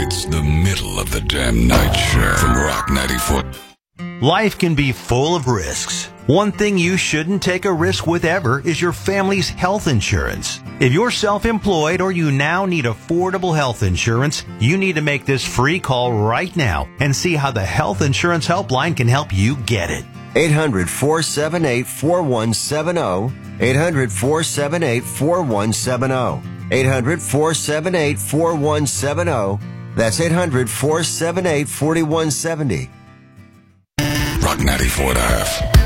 It's the middle of the damn night show from Rock 94. Life can be full of risks. One thing you shouldn't take a risk with ever is your family's health insurance. If you're self-employed or you now need affordable health insurance, you need to make this free call right now and see how the Health Insurance Helpline can help you get it. 800-478-4170. 800-478-4170. 800-478-4170. That's 800-478-4170. Rock 94.5.